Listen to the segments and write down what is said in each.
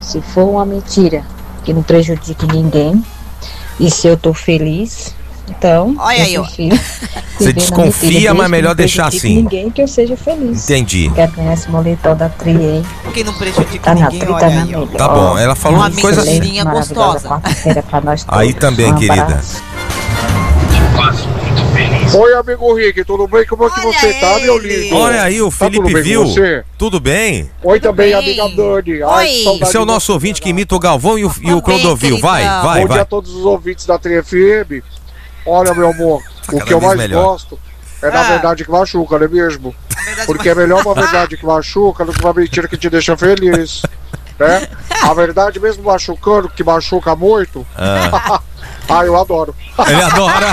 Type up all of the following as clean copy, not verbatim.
Se for uma mentira que não prejudique ninguém, e se eu tô feliz, então olha aí, eu prefiro Você desconfia, mas melhor deixar assim. Ninguém que eu seja feliz. Entendi. Quero ganhar esse moletom da Tri, hein? Que não prejudica Tá na ninguém, Tri, olha tá na aí, ó. melhor. Tá bom, ela falou Uma coisa assim. mentirinha gostosa. Quarta-feira pra nós todos. Aí também, querida. Abraço. Oi, amigo Rick, tudo bem? Como é que Olha você tá, meu ele. lindo? Olha aí, o Tá Felipe tudo bem viu. com você? Tudo bem? Oi também, bem. amiga Dani. Oi. que saudade Esse é o de nosso você, ouvinte que né? imita o Galvão e o Clodovil. queridão. Vai. Bom dia a todos os ouvintes da 3FM. Olha, meu amor, o cada que eu vez mais melhor. gosto é da verdade que machuca, não é mesmo? Verdade, Porque é melhor uma verdade que machuca do que uma mentira que te deixa feliz, né? A verdade mesmo machucando, que machuca muito, eu adoro. Ele adora.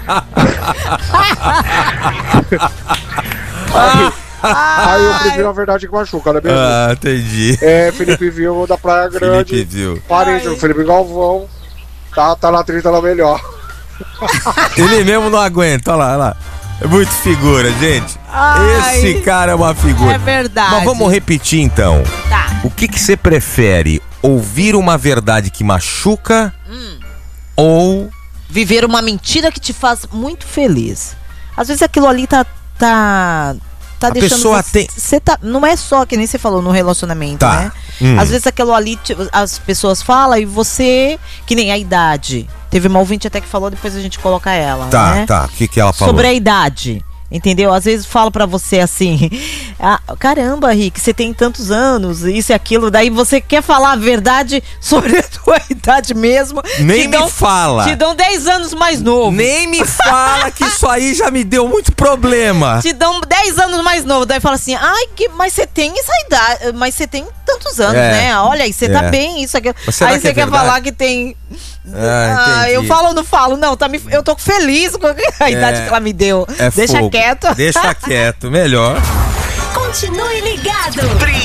Aí eu prefiro a verdade que machuca, não é mesmo? Entendi. É, Felipe Viu da Praia Grande. Felipe Viu. Parente do Felipe Galvão. Tá na 30 na melhor. Ele mesmo não aguenta, olha lá. É muito figura, gente. Ai, Esse cara é uma figura. é verdade. Mas vamos repetir então. Tá. O que você prefere? Ouvir uma verdade que machuca ou... Viver uma mentira que te faz muito feliz. Às vezes aquilo ali tá A deixando pessoa você, tem- você tá, não é só que nem você falou no relacionamento, Tá. né? Às vezes aquilo ali as pessoas falam e você, que nem a idade. Teve uma ouvinte até que falou, depois a gente coloca ela, né? Tá. O que ela falou? Sobre a idade. Entendeu? Às vezes falo pra você assim, caramba, Rick, você tem tantos anos, isso e aquilo, daí você quer falar a verdade sobre a tua idade mesmo. Nem me fala. Te dão 10 anos mais novo. Nem me fala que isso aí já me deu muito problema. Te dão 10 anos mais novo, daí fala assim, mas você tem essa idade, mas você tem tantos anos, né? Olha aí, você tá bem, isso aqui. Mas será Aí que você é quer verdade? falar que tem... Entendi. eu falo ou não falo? Não, eu tô feliz com a idade que ela me deu. É Deixa fogo. quieto. Deixa quieto, melhor. Continue ligado.